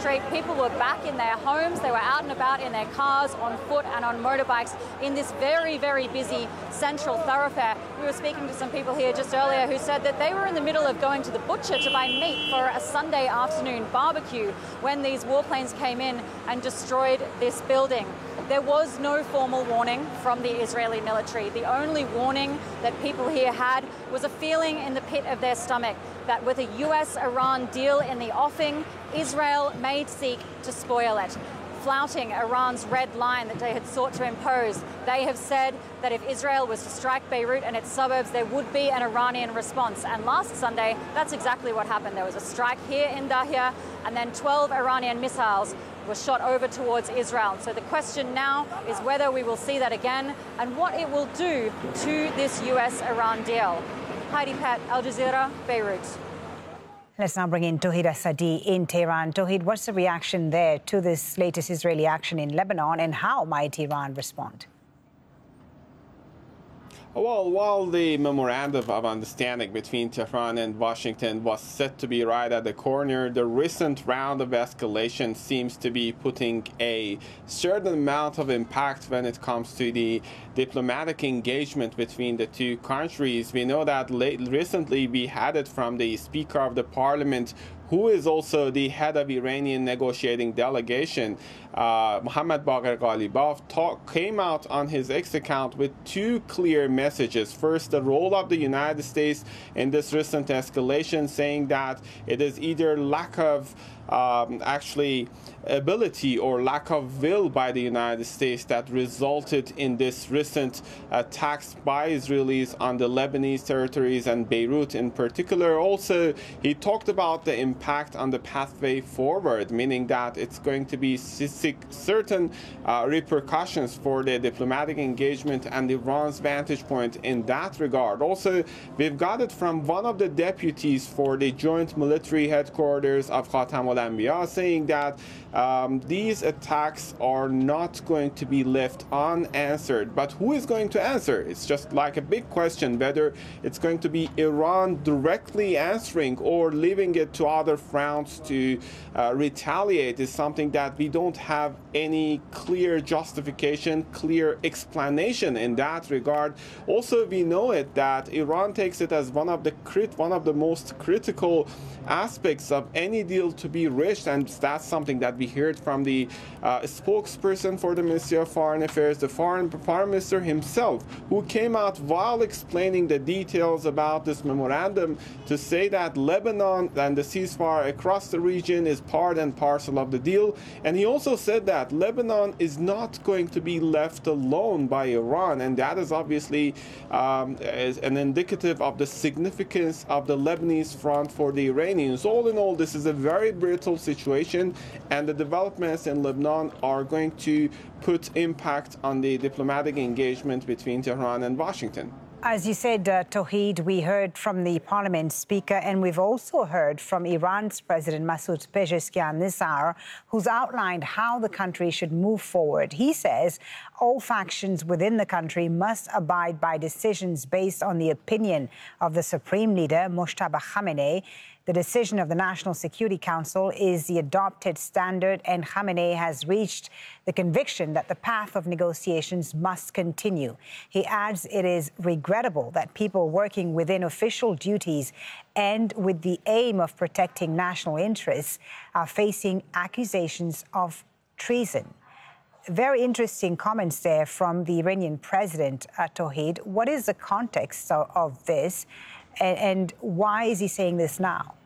demonstrate. People were back in their homes. They were out and about in their cars, on foot and on motorbikes in this very, very busy central thoroughfare. We were speaking to some people here just earlier who said that they were in the middle of going to the butcher to buy meat for a Sunday afternoon barbecue when these warplanes came in and destroyed this building. There was no formal warning from the Israeli military. The only warning that people here had was a feeling in the pit of their stomach that with a US-Iran deal in the offing, Israel may seek to spoil it. Flouting Iran's red line that they had sought to impose, they have said that if Israel was to strike Beirut and its suburbs, there would be an Iranian response. And last Sunday, that's exactly what happened. There was a strike here in Dahia, and then 12 Iranian missiles were shot over towards Israel. So the question now is whether we will see that again and what it will do to this US-Iran deal. Heidi Pett, Al Jazeera, Beirut. Let's now bring in Tauhid Asadi in Tehran. Tauhid, what's the reaction there to this latest Israeli action in Lebanon, and how might Iran respond? Well, while the memorandum of understanding between Tehran and Washington was set to be right at the corner, the recent round of escalation seems to be putting a certain amount of impact when it comes to the diplomatic engagement between the two countries. We know that recently we had it from the Speaker of the Parliament, who is also the head of Iranian negotiating delegation, Mohammad Bagher Ghalibaf, came out on his X account with two clear messages. First, the role of the United States in this recent escalation, saying that it is either lack of ability or lack of will by the United States that resulted in this recent attacks by Israelis on the Lebanese territories and Beirut in particular. Also, he talked about the impact on the pathway forward, meaning that it's going to be certain repercussions for the diplomatic engagement and Iran's vantage point in that regard. Also, we've got it from one of the deputies for the joint military headquarters of Khatam al-Anbiya, saying that these attacks are not going to be left unanswered. But who is going to answer? It's just like a big question whether it's going to be Iran directly answering or leaving it to other fronts to retaliate is something that we don't have any clear justification, clear explanation in that regard. Also, we know it that Iran takes it as one of the most critical aspects of any deal to be reached, and that's something that we heard from the spokesperson for the Ministry of Foreign Affairs, the foreign minister himself, who came out while explaining the details about this memorandum to say that Lebanon and the ceasefire across the region is part and parcel of the deal. And he also said that Lebanon is not going to be left alone by Iran, and that is obviously is an indicative of the significance of the Lebanese front for the Iranians. All in all, this is a very brittle situation, and the developments in Lebanon are going to put impact on the diplomatic engagement between Tehran and Washington. As you said, Tauhid, we heard from the Parliament Speaker, and we've also heard from Iran's President Masoud Pezeshkian this hour, who's outlined how the country should move forward. He says all factions within the country must abide by decisions based on the opinion of the Supreme Leader, Mojtaba Khamenei. The decision of the National Security Council is the adopted standard, and Khamenei has reached the conviction that the path of negotiations must continue. He adds it is regrettable that people working within official duties and with the aim of protecting national interests are facing accusations of treason. Very interesting comments there from the Iranian president, Tauhid. What is the context of this? And why is he saying this now?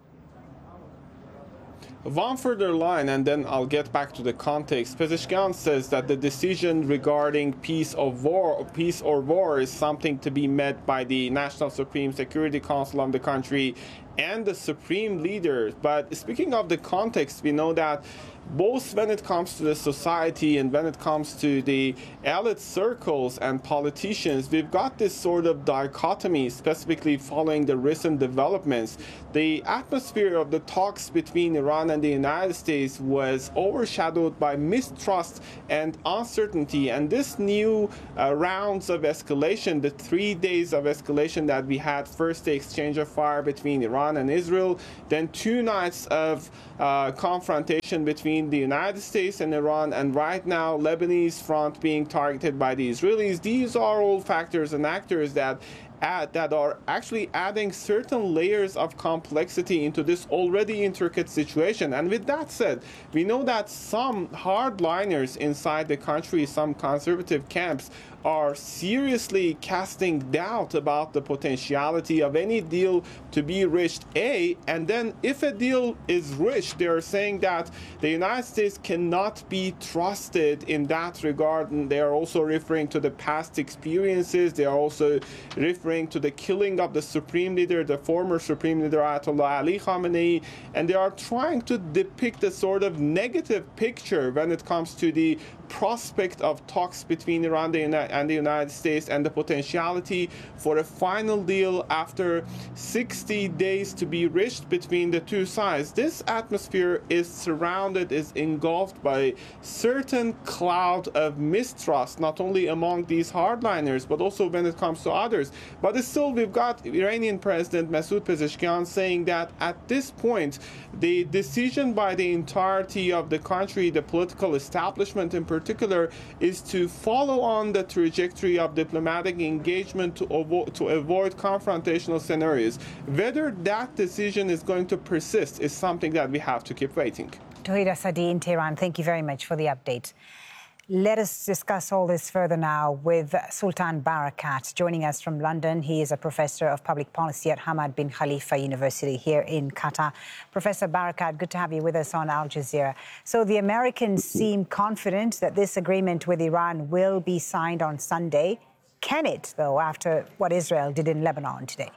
One further line, and then I'll get back to the context. Pezeshkian says that the decision regarding peace or war is something to be met by the National Supreme Security Council of the country and the Supreme Leader. But speaking of the context, we know that both when it comes to the society and when it comes to the elite circles and politicians, we've got this sort of dichotomy, specifically following the recent developments. The atmosphere of the talks between Iran and the United States was overshadowed by mistrust and uncertainty. And this new rounds of escalation, the 3 days of escalation that we had, first the exchange of fire between Iran and Israel, then 2 nights of confrontation between the United States and Iran, and right now Lebanese front being targeted by the Israelis. These are all factors and actors that are actually adding certain layers of complexity into this already intricate situation. And with that said, we know that some hardliners inside the country, some conservative camps, are seriously casting doubt about the potentiality of any deal to be reached, and then if a deal is reached, they are saying that the United States cannot be trusted in that regard, and they are also referring to the past experiences. They are also referring to the killing of the Supreme Leader, the former Supreme Leader Ayatollah Ali Khamenei, and they are trying to depict a sort of negative picture when it comes to the prospect of talks between Iran and the United States and the potentiality for a final deal after 60 days to be reached between the two sides. This atmosphere is surrounded, is engulfed by certain cloud of mistrust, not only among these hardliners, but also when it comes to others. But still, we've got Iranian President Masoud Pezeshkian saying that at this point, the decision by the entirety of the country, the political establishment in particular, is to follow on the trajectory of diplomatic engagement to avoid confrontational scenarios. Whether that decision is going to persist is something that we have to keep waiting. Tawhid Asadi in Tehran, thank you very much for the update. Let us discuss all this further now with Sultan Barakat, joining us from London. He is a professor of public policy at Hamad bin Khalifa University here in Qatar. Professor Barakat, good to have you with us on Al Jazeera. So the Americans seem confident that this agreement with Iran will be signed on Sunday. Can it, though, after what Israel did in Lebanon today?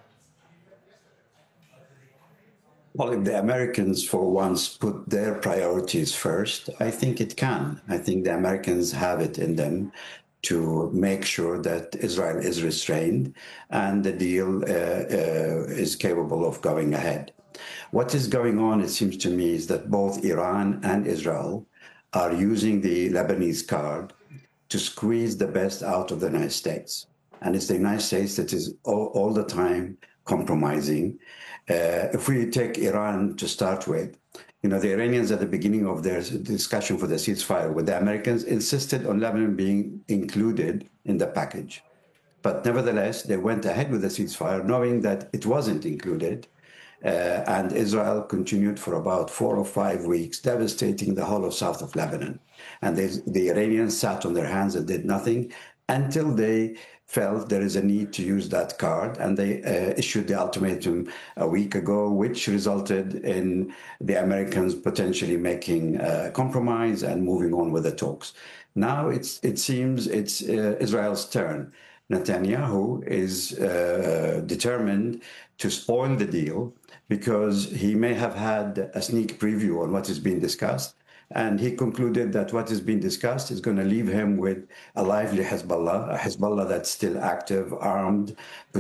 Well, if the Americans, for once, put their priorities first, I think it can. I think the Americans have it in them to make sure that Israel is restrained and the deal is capable of going ahead. What is going on, it seems to me, is that both Iran and Israel are using the Lebanese card to squeeze the best out of the United States. And it's the United States that is all the time compromising. If we take Iran to start with, the Iranians at the beginning of their discussion for the ceasefire with the Americans insisted on Lebanon being included in the package. But nevertheless, they went ahead with the ceasefire knowing that it wasn't included. And Israel continued for about 4 or 5 weeks, devastating the whole of south of Lebanon. And the Iranians sat on their hands and did nothing until they felt there is a need to use that card, and they issued the ultimatum a week ago, which resulted in the Americans potentially making a compromise and moving on with the talks. Now it seems it's Israel's turn. Netanyahu is determined to spoil the deal because he may have had a sneak preview on what is being discussed. And he concluded that what is being discussed is going to leave him with a lively Hezbollah, a Hezbollah that's still active, armed,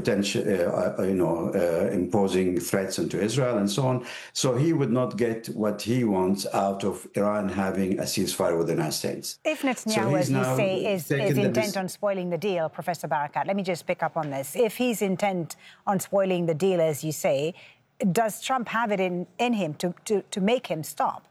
imposing threats into Israel and so on. So he would not get what he wants out of Iran having a ceasefire with the United States. If Netanyahu, as you say, is intent on spoiling the deal, Professor Barakat, let me just pick up on this. If he's intent on spoiling the deal, as you say, does Trump have it in him to make him stop?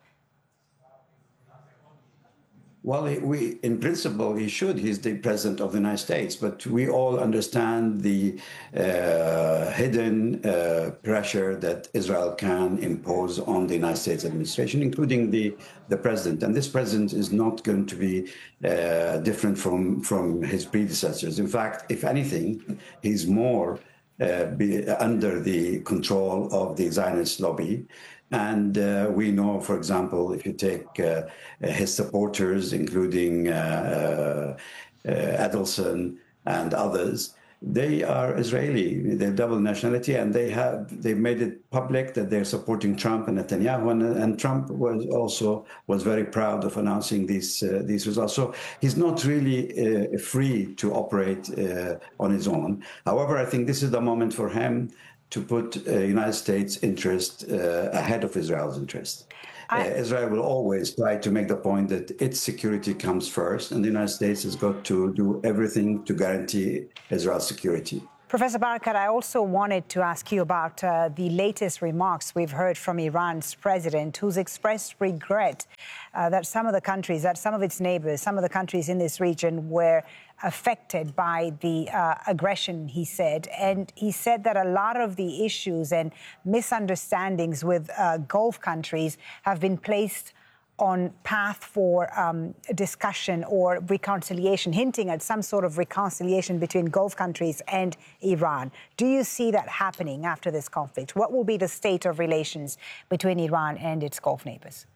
Well, in principle, he should. He's the president of the United States. But we all understand the hidden pressure that Israel can impose on the United States administration, including the president. And this president is not going to be different from his predecessors. In fact, if anything, he's more under the control of the Zionist lobby. And we know, for example, if you take his supporters, including Adelson and others, they are Israeli. They're double nationality, and they've made it public that they're supporting Trump and Netanyahu, and Trump was very proud of announcing these results. So he's not really free to operate on his own. However, I think this is the moment for him to put United States' interest ahead of Israel's interest. Israel will always try to make the point that its security comes first, and the United States has got to do everything to guarantee Israel's security. Professor Barakat, I also wanted to ask you about the latest remarks we've heard from Iran's president, who's expressed regret that some of its neighbors, some of the countries in this region were affected by the aggression, he said. And he said that a lot of the issues and misunderstandings with Gulf countries have been placed on path for discussion or reconciliation, hinting at some sort of reconciliation between Gulf countries and Iran. Do you see that happening after this conflict? What will be the state of relations between Iran and its Gulf neighbors?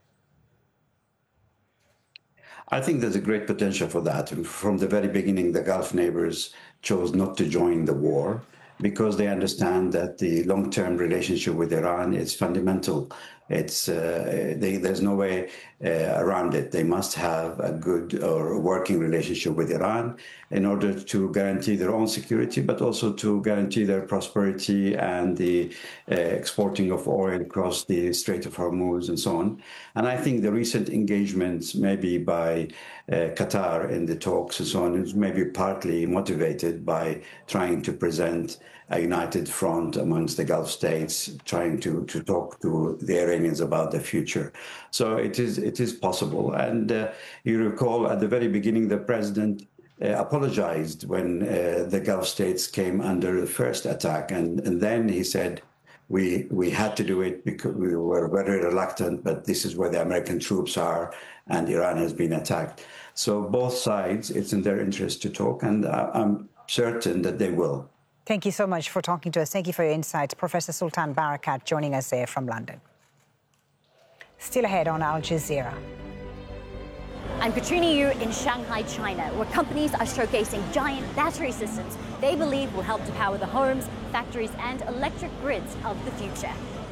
I think there's a great potential for that. From the very beginning, the Gulf neighbors chose not to join the war because they understand that the long-term relationship with Iran is fundamental. There's no way around it. They must have a good or working relationship with Iran in order to guarantee their own security, but also to guarantee their prosperity and the exporting of oil across the Strait of Hormuz and so on. And I think the recent engagements, maybe by Qatar in the talks and so on, is maybe partly motivated by trying to present a united front amongst the Gulf states, trying to talk to the Iranians about the future. So it is possible. And you recall at the very beginning, the president apologized when the Gulf states came under the first attack. And then he said, we had to do it because we were very reluctant, but this is where the American troops are, and Iran has been attacked. So both sides, it's in their interest to talk, and I'm certain that they will. Thank you so much for talking to us. Thank you for your insights. Professor Sultan Barakat joining us there from London. Still ahead on Al Jazeera. I'm Katrina Yu in Shanghai, China, where companies are showcasing giant battery systems they believe will help to power the homes, factories, and electric grids of the future.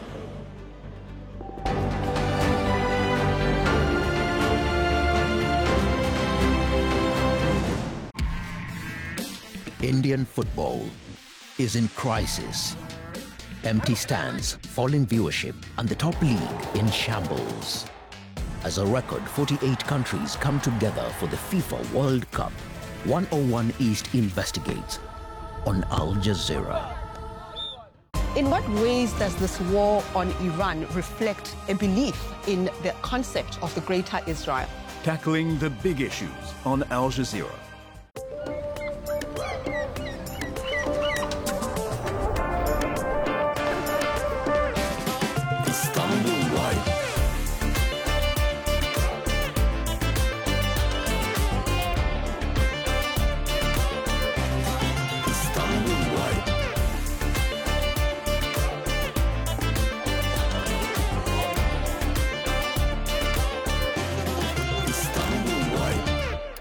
Indian football is in crisis. Empty stands, falling viewership, and the top league in shambles. As a record 48 countries come together for the FIFA World Cup, 101 East investigates on Al Jazeera. In what ways does this war on Iran reflect a belief in the concept of the Greater Israel? Tackling the big issues on Al Jazeera.